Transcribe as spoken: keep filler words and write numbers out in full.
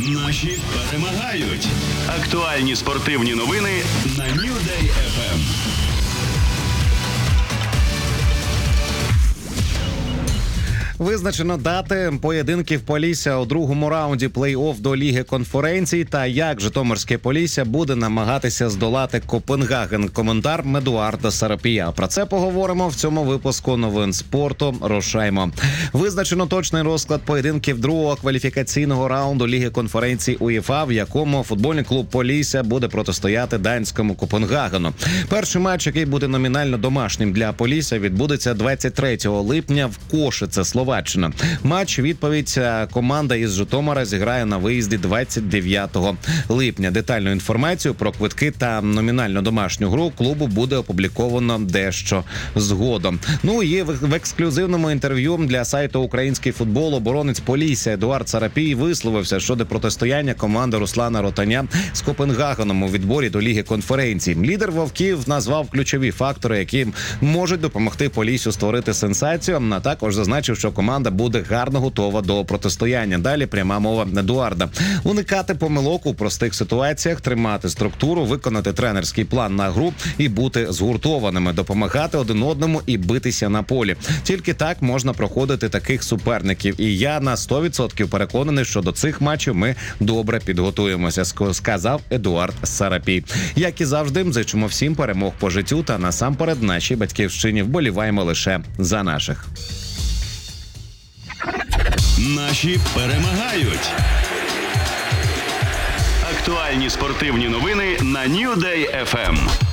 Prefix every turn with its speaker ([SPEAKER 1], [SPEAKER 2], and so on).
[SPEAKER 1] Наші перемагають. Актуальні спортивні новини на New Day еф ем.
[SPEAKER 2] Визначено дати поєдинків Полісся у другому раунді плей-офф до Ліги конференцій та як житомирське Полісся буде намагатися здолати Копенгаген. Коментар Едуарда Сарапія. Про це поговоримо в цьому випуску новин спорту. Рушаймо. Визначено точний розклад поєдинків другого кваліфікаційного раунду Ліги конференцій УЄФА, в якому футбольний клуб Полісся буде протистояти данському Копенгагену. Перший матч, який буде номінально домашнім для Полісся, відбудеться двадцять третього липня в Кошице, Словаччина. Матч відповідь команда із Житомира зіграє на виїзді двадцять дев'ятого липня. Детальну інформацію про квитки та номінальну домашню гру клубу буде опубліковано дещо згодом. Ну і в ексклюзивному інтерв'ю для сайту «Український футбол» оборонець Полісся Едуард Сарапій висловився щодо протистояння команди Руслана Ротаня з Копенгагеном у відборі до Ліги конференцій. Лідер Вовків назвав ключові фактори, які можуть допомогти Поліссю створити сенсацію, а також зазначив, що команда буде гарно готова до протистояння. Далі пряма мова Едуарда. Уникати помилок у простих ситуаціях, тримати структуру, виконати тренерський план на гру і бути згуртованими, допомагати один одному і битися на полі. Тільки так можна проходити таких суперників. І я на сто відсотків переконаний, що до цих матчів ми добре підготуємося, сказав Едуард Сарапій. Як і завжди, зичимо всім перемог по життю та насамперед нашій батьківщині вболіваємо лише за наших.
[SPEAKER 1] Наші перемагають. Актуальні спортивні новини на New Day еф ем.